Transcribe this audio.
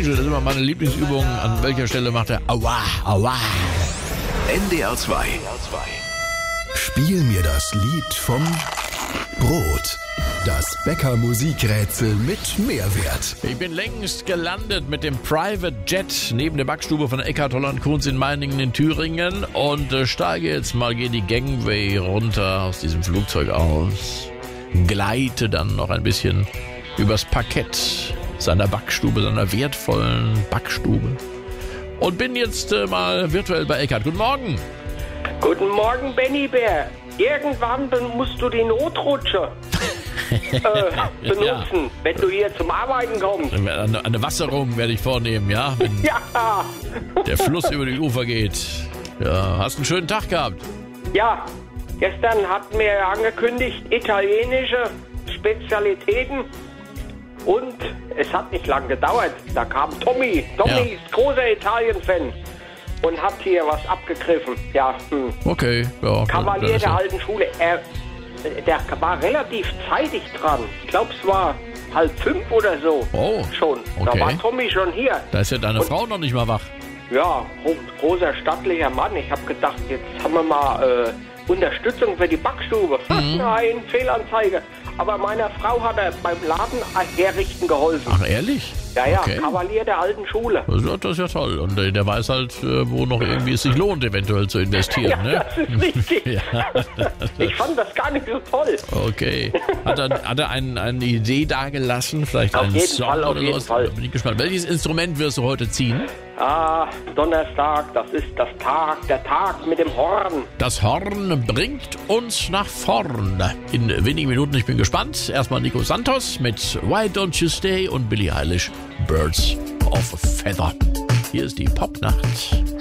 Angel, das ist immer meine Lieblingsübung. An welcher Stelle macht er Aua, Aua? NDR 2. Spiel mir das Lied vom Brot. Das Bäcker-Musikrätsel mit Mehrwert. Ich bin längst gelandet mit dem Private Jet neben der Backstube von Eckhard Holland Kunz in Meiningen in Thüringen und steige jetzt mal, gehe die Gangway runter aus diesem Flugzeug aus, gleite dann noch ein bisschen übers Parkett seiner Backstube, seiner wertvollen Backstube und bin jetzt mal virtuell bei Eckhard. Guten Morgen. Guten Morgen, Benny Bär. Irgendwann musst du die Notrutsche benutzen, wenn du hier zum Arbeiten kommst. Eine Wasserung werde ich vornehmen, ja? Wenn Ja, der Fluss über die Ufer geht. Ja, hast einen schönen Tag gehabt. ja. Gestern hatten wir angekündigt, italienische Spezialitäten. Und es hat nicht lange gedauert. Da kam Tommy. Tommy ist großer Italien-Fan und hat hier was abgegriffen. Ja, Okay, ja. Kavalier das ist der ja- alten Schule. Der war relativ zeitig dran. Ich glaube, es war 4:30 oder so. Oh, Schon. Da okay. war Tommy schon hier. Da ist ja deine Frau noch nicht mal wach. Ja, großer, stattlicher Mann. Ich habe gedacht, jetzt haben wir mal Unterstützung für die Backstube. Nein, Fehlanzeige. Aber meiner Frau hat er beim Laden herrichten geholfen. Ach, ehrlich? Ja, ja, Okay. Kavalier der alten Schule. Das ist ja toll. Und der weiß halt, wo noch irgendwie es sich lohnt, eventuell zu investieren. Ja, Ne? das ist richtig. Ja. Ich fand das gar nicht so toll. Okay. Hat er eine Idee dagelassen? Vielleicht Auf einen jeden Song Fall, auf oder jeden sowas? Fall. Da bin ich gespannt. Welches Instrument wirst du heute ziehen? Donnerstag, das ist der Tag mit dem Horn. Das Horn bringt uns nach vorn. In wenigen Minuten, ich bin gespannt. Erstmal Nico Santos mit Why Don't You Stay und Billie Eilish, Birds of a Feather. Hier ist die Popnacht.